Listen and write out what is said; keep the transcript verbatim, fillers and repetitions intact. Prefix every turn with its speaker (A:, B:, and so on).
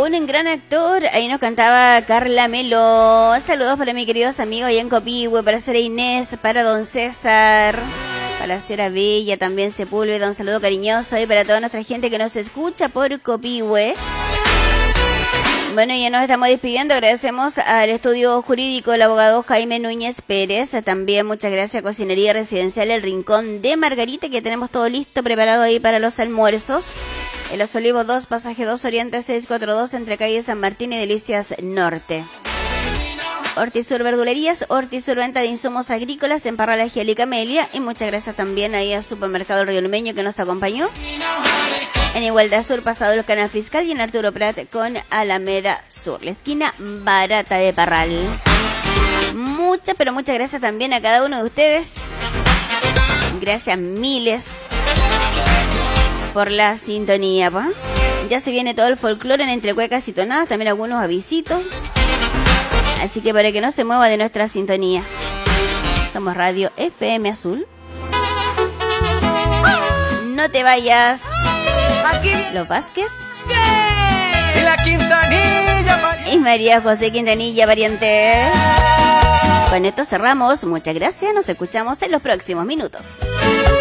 A: un gran actor. Ahí nos cantaba Carla Melo. Saludos para mis queridos amigos allá en Copihue, para Sera Inés, para don César, para la señora Bella, también Sepúlveda. Un saludo cariñoso y para toda nuestra gente que nos escucha por Copihue. Bueno, ya nos estamos despidiendo. Agradecemos al estudio jurídico del abogado Jaime Núñez Pérez. También muchas gracias a Cocinería Residencial El Rincón de Margarita, que tenemos todo listo, preparado ahí para los almuerzos. En Los Olivos dos, pasaje dos, Oriente seiscientos cuarenta y dos, entre calle San Martín y Delicias Norte. Hortisur Verdulerías, Hortisur Venta de Insumos Agrícolas en Parral Angélica Amelia. Y muchas gracias también ahí al Supermercado Río Lumeño que nos acompañó. En Igualdad Sur, pasado el Canal Fiscal, y en Arturo Prat con Alameda Sur, la esquina barata de Parral. Muchas, pero muchas gracias también a cada uno de ustedes. Gracias miles por la sintonía, ¿pa? Ya se viene todo el folclore en Entre Cuecas y Tonadas, también algunos avisitos. Así que para que no se mueva de nuestra sintonía. Somos Radio F M Azul. No te vayas.
B: Aquí.
A: Los Vázquez.
B: Y la Quintanilla.
A: Y María José Quintanilla, pariente. Con esto cerramos. Muchas gracias. Nos escuchamos en los próximos minutos.